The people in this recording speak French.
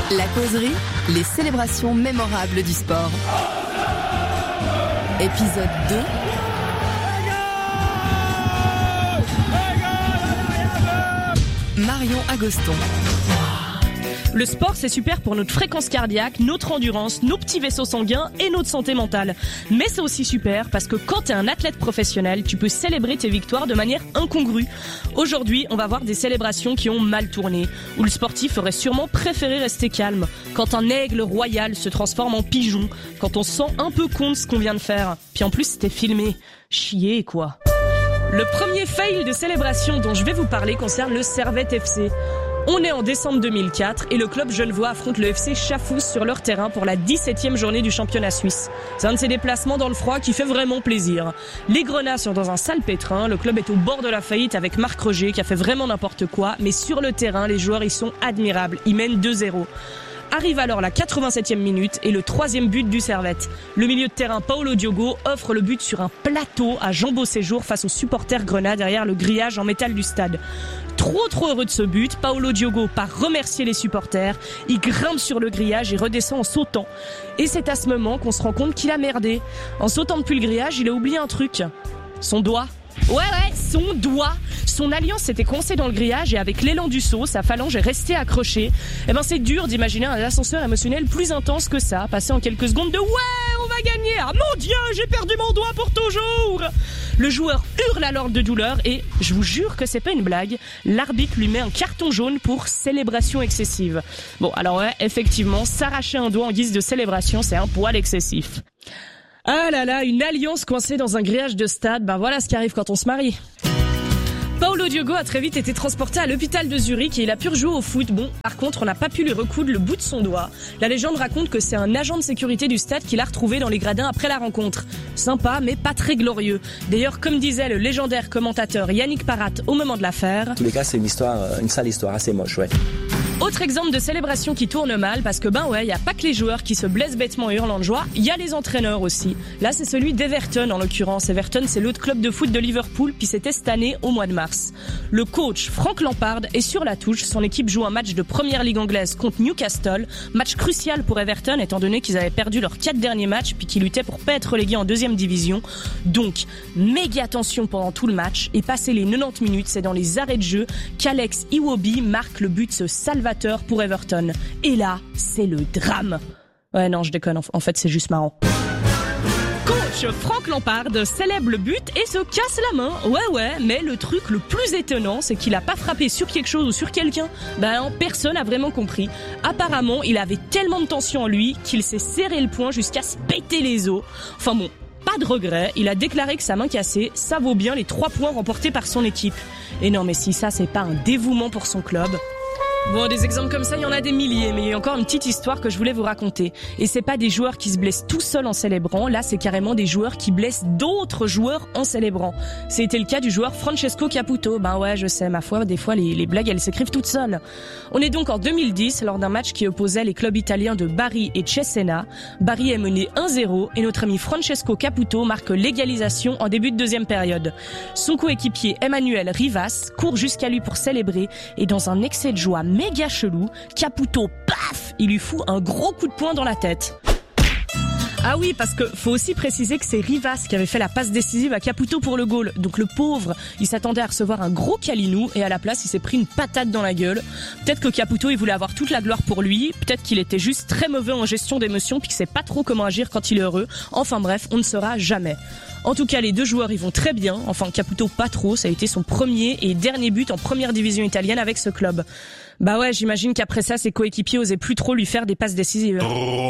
La causerie, les célébrations mémorables du sport. Épisode 2. Marion Agoston. Le sport, c'est super pour notre fréquence cardiaque, notre endurance, nos petits vaisseaux sanguins et notre santé mentale. Mais c'est aussi super parce que quand t'es un athlète professionnel, tu peux célébrer tes victoires de manière incongrue. Aujourd'hui, on va voir des célébrations qui ont mal tourné, où le sportif aurait sûrement préféré rester calme, quand un aigle royal se transforme en pigeon, quand on se sent un peu con de ce qu'on vient de faire. Puis en plus, c'était filmé. Chier, quoi. Le premier fail de célébration dont je vais vous parler concerne le Servette FC. On est en décembre 2004 et le club genevois affronte le FC Chafouz sur leur terrain pour la 17e journée du championnat suisse. C'est un de ces déplacements dans le froid qui fait vraiment plaisir. Les Grenats sont dans un sale pétrin, le club est au bord de la faillite avec Marc Roger qui a fait vraiment n'importe quoi, mais sur le terrain, les joueurs y sont admirables, ils mènent 2-0. Arrive alors la 87e minute et le 3e but du Servette. Le milieu de terrain Paolo Diogo offre le but sur un plateau à Jean Beauséjour face aux supporters grenats derrière le grillage en métal du stade. Trop heureux de ce but, Paolo Diogo part remercier les supporters, il grimpe sur le grillage et redescend en sautant. Et c'est à ce moment qu'on se rend compte qu'il a merdé. En sautant depuis le grillage, il a oublié un truc. Son doigt. Ouais, son doigt. Son alliance s'était coincée dans le grillage et avec l'élan du saut, sa phalange est restée accrochée. Eh ben, c'est dur d'imaginer un ascenseur émotionnel plus intense que ça, passer en quelques secondes de « Ouais, on va gagner ! Ah mon Dieu, j'ai perdu mon doigt pour toujours !» Le joueur hurle alors de douleur et, je vous jure que c'est pas une blague, l'arbitre lui met un carton jaune pour célébration excessive. Bon, alors ouais, effectivement, s'arracher un doigt en guise de célébration, c'est un poil excessif. Ah là là, une alliance coincée dans un grillage de stade, ben voilà ce qui arrive quand on se marie. Paolo Diogo a très vite été transporté à l'hôpital de Zurich et il a pu rejouer au foot. Bon, par contre, on n'a pas pu lui recoudre le bout de son doigt. La légende raconte que c'est un agent de sécurité du stade qui l'a retrouvé dans les gradins après la rencontre. Sympa, mais pas très glorieux. D'ailleurs, comme disait le légendaire commentateur Yannick Parat au moment de l'affaire... En tous les cas, c'est une sale histoire, assez moche, ouais. Autre exemple de célébration qui tourne mal, parce que y a pas que les joueurs qui se blessent bêtement et hurlant de joie, il y a les entraîneurs aussi. Là, c'est celui d'Everton en l'occurrence. Everton, c'est l'autre club de foot de Liverpool, puis c'était cette année au mois de mars. Le coach, Frank Lampard, est sur la touche. Son équipe joue un match de première ligue anglaise contre Newcastle. Match crucial pour Everton, étant donné qu'ils avaient perdu leurs 4 derniers matchs, puis qu'ils luttaient pour pas être relégués en 2e division. Donc, méga tension pendant tout le match, et passé les 90 minutes, c'est dans les arrêts de jeu qu'Alex Iwobi marque le but salvateur pour Everton. Et là, c'est le drame. Ouais, non, je déconne. En fait, c'est juste marrant. Coach Frank Lampard célèbre le but et se casse la main. Ouais, mais le truc le plus étonnant, c'est qu'il a pas frappé sur quelque chose ou sur quelqu'un. Ben, personne n'a vraiment compris. Apparemment, il avait tellement de tension en lui qu'il s'est serré le poing jusqu'à se péter les os. Enfin bon, pas de regret. Il a déclaré que sa main cassée, ça vaut bien les 3 points remportés par son équipe. Et non, mais si ça, c'est pas un dévouement pour son club... Bon, des exemples comme ça, il y en a des milliers, mais il y a encore une petite histoire que je voulais vous raconter. Et c'est pas des joueurs qui se blessent tout seuls en célébrant, là c'est carrément des joueurs qui blessent d'autres joueurs en célébrant. C'était le cas du joueur Francesco Caputo. Ben ouais, je sais, ma foi, des fois les blagues elles s'écrivent toutes seules. On est donc en 2010, lors d'un match qui opposait les clubs italiens de Bari et Cesena. Bari est mené 1-0 et notre ami Francesco Caputo marque l'égalisation en début de 2e période. Son coéquipier Emmanuel Rivas court jusqu'à lui pour célébrer et dans un excès de joie méga chelou, Caputo, paf, il lui fout un gros coup de poing dans la tête. Ah oui, parce que faut aussi préciser que c'est Rivas qui avait fait la passe décisive à Caputo pour le goal. Donc le pauvre, il s'attendait à recevoir un gros câlinou et à la place, il s'est pris une patate dans la gueule. Peut-être que Caputo, il voulait avoir toute la gloire pour lui. Peut-être qu'il était juste très mauvais en gestion d'émotions puis qu'il sait pas trop comment agir quand il est heureux. Enfin bref, on ne saura jamais. En tout cas, les deux joueurs, ils vont très bien. Enfin, Caputo, pas trop. Ça a été son premier et dernier but en première division italienne avec ce club. Bah ouais, j'imagine qu'après ça, ses coéquipiers osaient plus trop lui faire des passes décisives.